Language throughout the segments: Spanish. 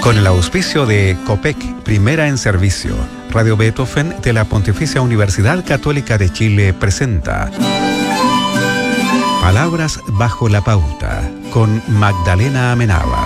Con el auspicio de COPEC, Primera en Servicio, Radio Beethoven de la Pontificia Universidad Católica de Chile presenta Palabras bajo la pauta, con Magdalena Amenábar.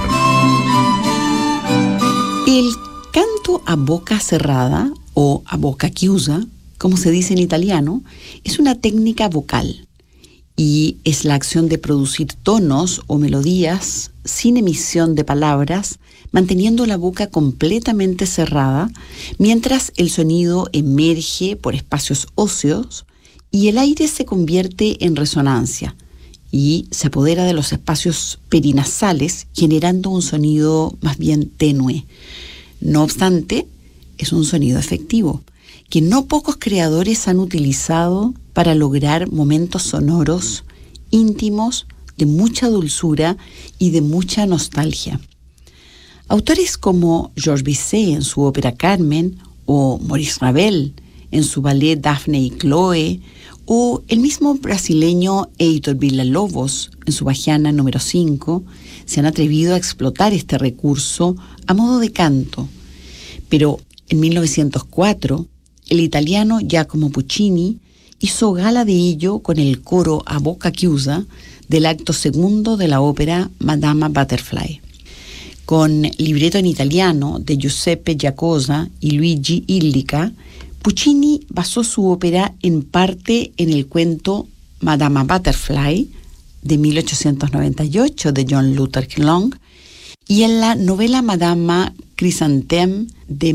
El canto a boca cerrada, o a boca chiusa, como se dice en italiano, es una técnica vocal y es la acción de producir tonos o melodías sin emisión de palabras, manteniendo la boca completamente cerrada, mientras el sonido emerge por espacios óseos y el aire se convierte en resonancia y se apodera de los espacios perinasales, generando un sonido más bien tenue. No obstante, es un sonido efectivo, que no pocos creadores han utilizado para lograr momentos sonoros íntimos, de mucha dulzura y de mucha nostalgia. Autores como Georges Bizet en su ópera Carmen, o Maurice Ravel en su ballet Daphne y Chloe, o el mismo brasileño Heitor Villa-Lobos en su Bachiana número 5, se han atrevido a explotar este recurso a modo de canto. Pero en 1904, el italiano Giacomo Puccini hizo gala de ello con el coro a boca chiusa del acto segundo de la ópera Madama Butterfly. Con libreto en italiano de Giuseppe Giacosa y Luigi Illica, Puccini basó su ópera en parte en el cuento Madama Butterfly de 1898 de John Luther Long y en la novela Madama Chrysanthème de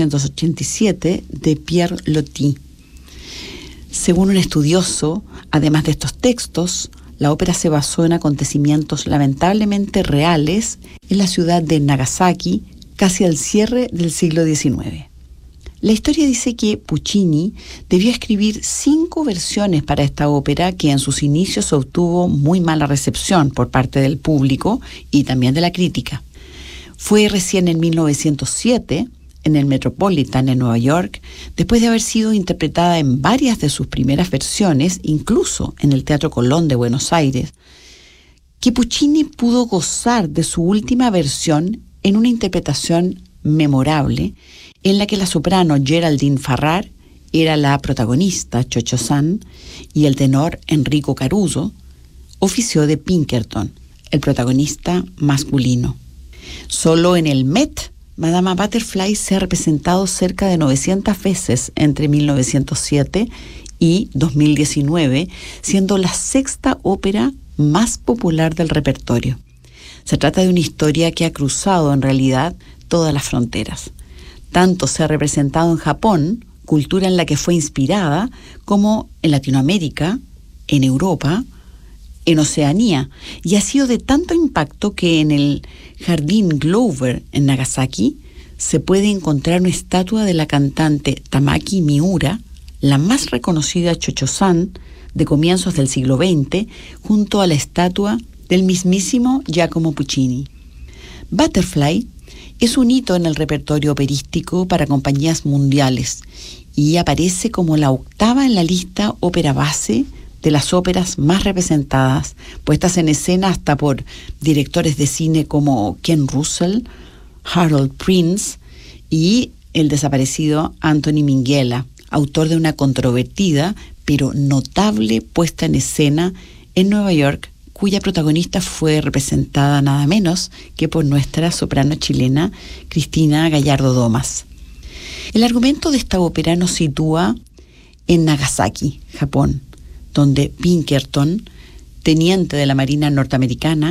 1887 de Pierre Loti. Según un estudioso, además de estos textos, la ópera se basó en acontecimientos lamentablemente reales en la ciudad de Nagasaki, casi al cierre del siglo XIX. La historia dice que Puccini debió escribir 5 versiones para esta ópera, que en sus inicios obtuvo muy mala recepción por parte del público y también de la crítica. Fue recién en 1907, en el Metropolitan en Nueva York, después de haber sido interpretada en varias de sus primeras versiones, incluso en el Teatro Colón de Buenos Aires, que Puccini pudo gozar de su última versión en una interpretación memorable en la que la soprano Geraldine Farrar era la protagonista, Cho-Cho-San, y el tenor Enrico Caruso ofició de Pinkerton, el protagonista masculino. Solo en el Met, Madama Butterfly se ha representado cerca de 900 veces entre 1907 y 2019, siendo la 6ª ópera más popular del repertorio. Se trata de una historia que ha cruzado en realidad todas las fronteras. Tanto se ha representado en Japón, cultura en la que fue inspirada, como en Latinoamérica, en Europa, en Oceanía, y ha sido de tanto impacto que en el Jardín Glover en Nagasaki se puede encontrar una estatua de la cantante Tamaki Miura, la más reconocida Cho-Cho-San de comienzos del siglo XX, junto a la estatua del mismísimo Giacomo Puccini. Butterfly es un hito en el repertorio operístico para compañías mundiales y aparece como la 8ª en la lista ópera base de las óperas más representadas, puestas en escena hasta por directores de cine como Ken Russell, Harold Prince y el desaparecido Anthony Minghella, autor de una controvertida pero notable puesta en escena en Nueva York, cuya protagonista fue representada nada menos que por nuestra soprano chilena Cristina Gallardo Domas. El argumento de esta ópera nos sitúa en Nagasaki, Japón, donde Pinkerton, teniente de la Marina norteamericana,